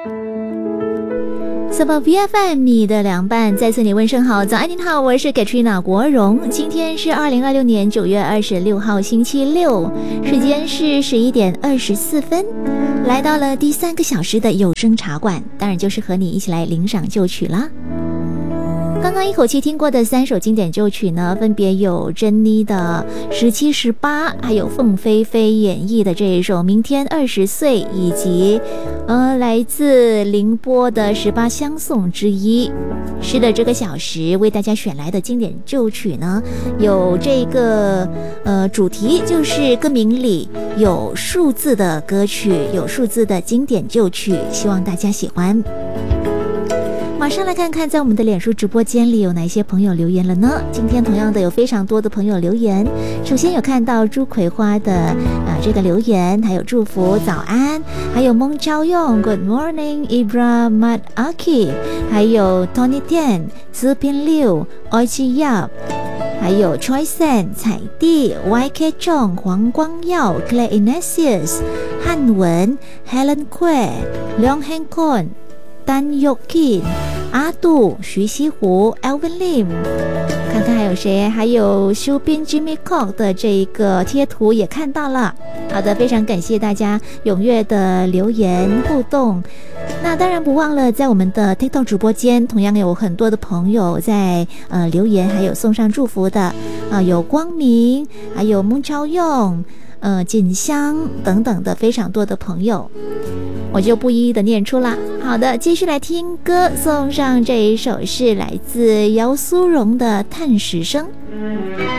Super VFM 你的凉拌，再次你问声好，早安您好，我是 Katrina 国荣，今天是2026年9月26号星期六，时间是11点24分，来到了第3个小时的有声茶馆，当然就是和你一起来领赏旧曲啦。刚刚一口气听过的3首经典旧曲呢，分别有珍妮的17、18，还有凤飞飞演绎的这一首明天20岁，以及来自凌波的18相送之一。是的，这个小时为大家选来的经典旧曲呢，有这个主题就是歌名里有数字的歌曲，有数字的经典旧曲，希望大家喜欢。马上来看看在我们的脸书直播间里有哪些朋友留言了呢？今天同样的有非常多的朋友留言，首先有看到朱葵花的这个留言，还有祝福早安，还有蒙昭用 Good morning Ibra Mat Aki， 还有 Tony Tian 资平六 Oichi Yap， 还有 Choi Sen 彩地 YK 仲黄光耀 Clay Ignatius 汉文 Helen Kue 梁hen坤丹佑 Kin 阿杜徐西湖 Alvin Lim， 看看还有谁，还有修斌 Jimmy Cock 的这个贴图也看到了。好的，非常感谢大家踊跃的留言互动。那当然不忘了在我们的 TikTok 直播间同样有很多的朋友在留言，还有送上祝福的有光明，还有孟超用锦香等等的非常多的朋友，我就不一一的念出啦。好的，继续来听歌，送上这一首是来自姚苏蓉的《叹息声》。